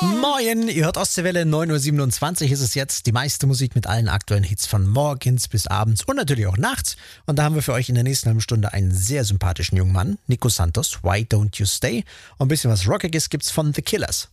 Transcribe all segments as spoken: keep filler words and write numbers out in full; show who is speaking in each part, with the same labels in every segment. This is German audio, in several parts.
Speaker 1: Moin, ihr hört Ostseewelle, neun Uhr siebenundzwanzig ist es jetzt. Die meiste Musik mit allen aktuellen Hits von morgens bis abends und natürlich auch nachts. Und da haben wir für euch in der nächsten halben Stunde einen sehr sympathischen jungen Mann, Nico Santos, Why Don't You Stay? Und ein bisschen was Rockiges gibt's von The Killers.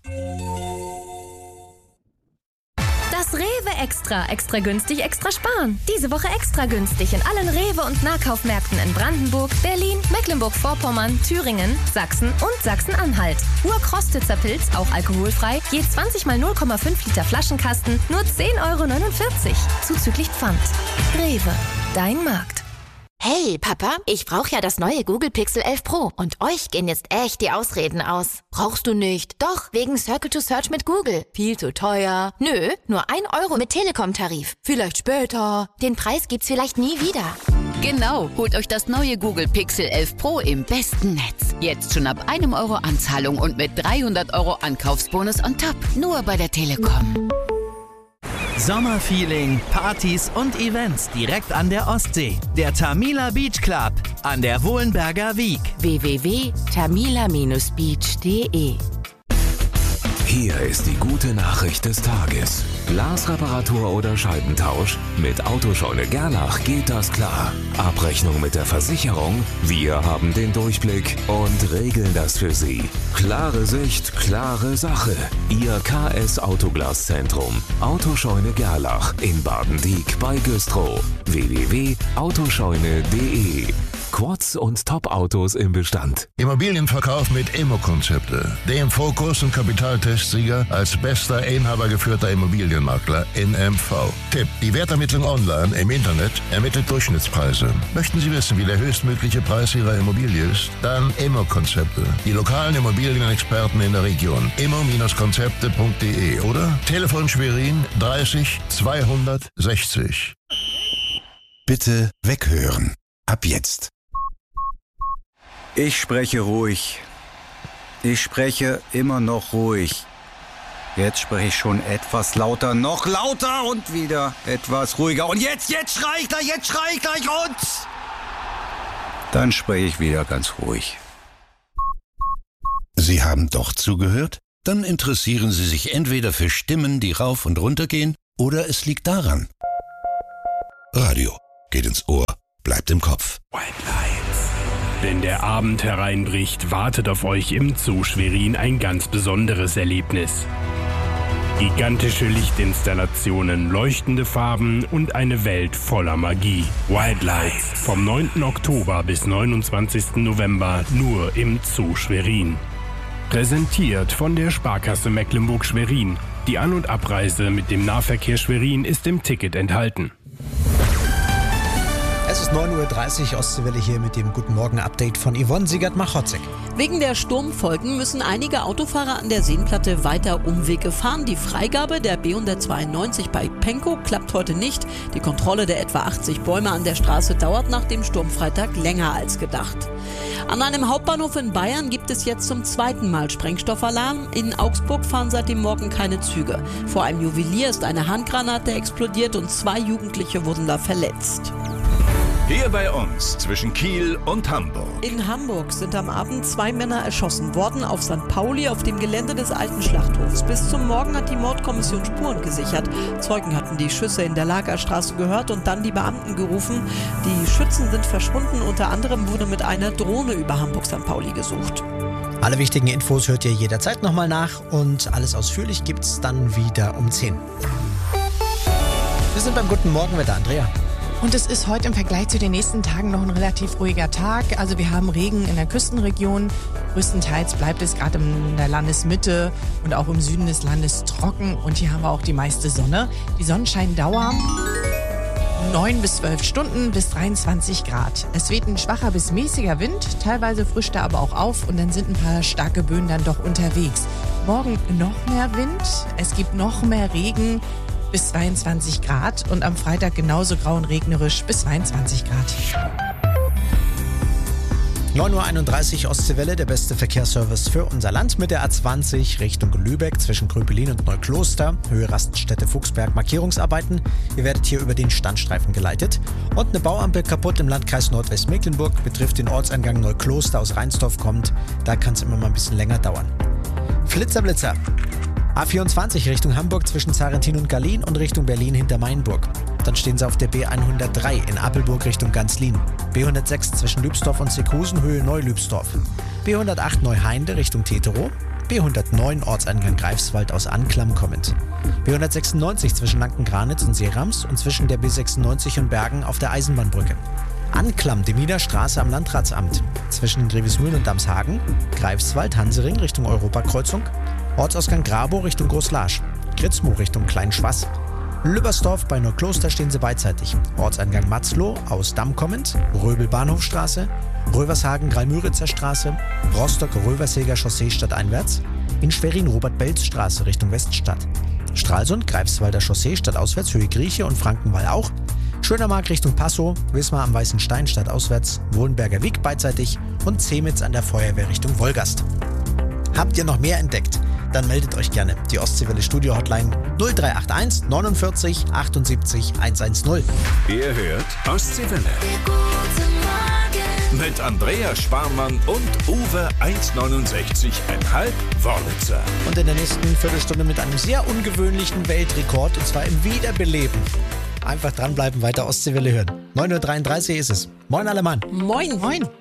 Speaker 2: Das Rewe Extra. Extra günstig, extra sparen. Diese Woche extra günstig in allen Rewe- und Nahkaufmärkten in Brandenburg, Berlin, Mecklenburg-Vorpommern, Thüringen, Sachsen und Sachsen-Anhalt. Urkrostitzer Pilz, auch alkoholfrei, je zwanzig mal null Komma fünf Liter Flaschenkasten, nur zehn Euro neunundvierzig. Zuzüglich Pfand. Rewe, dein Markt.
Speaker 3: Hey, Papa, ich brauche ja das neue Google Pixel elf Pro und euch gehen jetzt echt die Ausreden aus. Brauchst du nicht? Doch, wegen Circle to Search mit Google. Viel zu teuer. Nö, nur ein Euro mit Telekom-Tarif. Vielleicht später. Den Preis gibt's vielleicht nie wieder.
Speaker 4: Genau, holt euch das neue Google Pixel elf Pro im besten Netz. Jetzt schon ab einem Euro Anzahlung und mit dreihundert Euro Ankaufsbonus on top. Nur bei der Telekom.
Speaker 5: Sommerfeeling, Partys und Events direkt an der Ostsee. Der Tamila Beach Club an der Wohlenberger Wiek.
Speaker 3: w w w punkt tamila Bindestrich beach punkt de
Speaker 6: Hier ist die gute Nachricht des Tages. Glasreparatur oder Scheibentausch? Mit Autoscheune Gerlach geht das klar. Abrechnung mit der Versicherung? Wir haben den Durchblick und regeln das für Sie. Klare Sicht, klare Sache. Ihr K S Autoglaszentrum. Autoscheune Gerlach in Baden-Dieck bei Güstrow. w w w punkt autoscheune punkt de Quads und Top-Autos im Bestand.
Speaker 7: Immobilienverkauf mit Immo-Konzepte. Dem Fokus- und Kapitaltestsieger als bester inhabergeführter Immobilienmakler N M V. Tipp: Die Wertermittlung online im Internet ermittelt Durchschnittspreise. Möchten Sie wissen, wie der höchstmögliche Preis Ihrer Immobilie ist? Dann Immo-Konzepte. Die lokalen Immobilienexperten in der Region. immo Konzepte punkt de oder Telefon Schwerin dreißig zweihundertsechzig.
Speaker 8: Bitte weghören. Ab jetzt.
Speaker 9: Ich spreche ruhig. Ich spreche immer noch ruhig. Jetzt spreche ich schon etwas lauter, noch lauter und wieder etwas ruhiger. Und jetzt, jetzt schrei ich gleich, jetzt schrei ich gleich und... Dann spreche ich wieder ganz ruhig.
Speaker 8: Sie haben doch zugehört? Dann interessieren Sie sich entweder für Stimmen, die rauf und runter gehen, oder es liegt daran. Radio geht ins Ohr, bleibt im Kopf.
Speaker 10: White Lights. Wenn der Abend hereinbricht, wartet auf euch im Zoo Schwerin ein ganz besonderes Erlebnis. Gigantische Lichtinstallationen, leuchtende Farben und eine Welt voller Magie. White Lights vom neunten Oktober bis neunundzwanzigsten November nur im Zoo Schwerin. Präsentiert von der Sparkasse Mecklenburg-Schwerin. Die An- und Abreise mit dem Nahverkehr Schwerin ist im Ticket enthalten.
Speaker 1: Es ist neun Uhr dreißig, Ostseewelle hier mit dem Guten Morgen-Update von Yvonne Siegert-Machotzek.
Speaker 11: Wegen der Sturmfolgen müssen einige Autofahrer an der Seenplatte weiter Umwege fahren. Die Freigabe der B hundertzweiundneunzig bei Penkow klappt heute nicht. Die Kontrolle der etwa achtzig Bäume an der Straße dauert nach dem Sturmfreitag länger als gedacht. An einem Hauptbahnhof in Bayern gibt es jetzt zum zweiten Mal Sprengstoffalarm. In Augsburg fahren seit dem Morgen keine Züge. Vor einem Juwelier ist eine Handgranate explodiert und zwei Jugendliche wurden da verletzt.
Speaker 12: Hier bei uns zwischen Kiel und Hamburg.
Speaker 11: In Hamburg sind am Abend zwei Männer erschossen worden auf Sankt Pauli auf dem Gelände des alten Schlachthofs. Bis zum Morgen hat die Mordkommission Spuren gesichert. Zeugen hatten die Schüsse in der Lagerstraße gehört und dann die Beamten gerufen. Die Schützen sind verschwunden. Unter anderem wurde mit einer Drohne über Hamburg-Sankt Pauli gesucht.
Speaker 1: Alle wichtigen Infos hört ihr jederzeit nochmal nach und alles ausführlich gibt's dann wieder um zehn. Wir sind beim Guten Morgenwetter, Andrea.
Speaker 13: Und es ist heute im Vergleich zu den nächsten Tagen noch ein relativ ruhiger Tag. Also wir haben Regen in der Küstenregion. Größtenteils bleibt es gerade in der Landesmitte und auch im Süden des Landes trocken. Und hier haben wir auch die meiste Sonne. Die Sonnenscheindauer neun bis zwölf Stunden bis dreiundzwanzig Grad. Es weht ein schwacher bis mäßiger Wind. Teilweise frischt er aber auch auf und dann sind ein paar starke Böen dann doch unterwegs. Morgen noch mehr Wind. Es gibt noch mehr Regen. Bis zweiundzwanzig Grad und am Freitag genauso grau und regnerisch bis zweiundzwanzig Grad.
Speaker 1: neun Uhr einunddreißig, Ostseewelle, der beste Verkehrsservice für unser Land mit der A zwanzig Richtung Lübeck zwischen Gröpelin und Neukloster. Höhe Raststätte Fuchsberg, Markierungsarbeiten. Ihr werdet hier über den Standstreifen geleitet. Und eine Bauampel kaputt im Landkreis Nordwestmecklenburg, betrifft den Ortseingang Neukloster aus Reinsdorf kommt. Da kann es immer mal ein bisschen länger dauern. Flitzer, Blitzer. A vierundzwanzig Richtung Hamburg zwischen Zarentin und Gallien und Richtung Berlin hinter Mainburg. Dann stehen Sie auf der B hundertdrei in Appelburg Richtung Ganzlin. B hundertsechs zwischen Lübsdorf und Seekhusen Höhe Neulübsdorf. B hundertacht Neuheinde Richtung Teterow. B hundertneun Ortseingang Greifswald aus Anklam kommend. B hundertsechsundneunzig zwischen Lanken-Granitz und Seerams und zwischen der B sechsundneunzig und Bergen auf der Eisenbahnbrücke. Anklam, die Straße am Landratsamt. Zwischen Grevesmühlen und Damshagen. Greifswald, Hansering Richtung Europakreuzung. Ortsausgang Grabow Richtung Großlarsch. Kritzmoor Richtung Kleinschwass. Lübbersdorf bei Neukloster stehen Sie beidseitig. Ortseingang Matzloh aus Damm kommend. Röbel Bahnhofstraße. Rövershagen Greimüritzer Straße. Rostock Röverseger Chaussee stadteinwärts. In Schwerin Robert-Belz-Straße Richtung Weststadt. Stralsund Greifswalder Chaussee stadtauswärts Höhe Grieche und Frankenwall auch. Schönermark Richtung Passow, Wismar am Weißen Stein stadtauswärts, Wohlenberger Weg beidseitig und Zemitz an der Feuerwehr Richtung Wolgast. Habt ihr noch mehr entdeckt? Dann meldet euch gerne. Die Ostseewelle Studio Hotline null drei acht eins neunundvierzig achtundsiebzig hundertzehn.
Speaker 12: Ihr hört Ostseewelle. Mit Andrea Sparmann und Uwe eins neunundsechzig Komma fünf Wörlitzer.
Speaker 1: Und in der nächsten Viertelstunde mit einem sehr ungewöhnlichen Weltrekord, und zwar im Wiederbeleben. Einfach dranbleiben, weiter Ostseewelle hören. neun Uhr dreiunddreißig ist es. Moin alle Mann.
Speaker 13: Moin. Moin.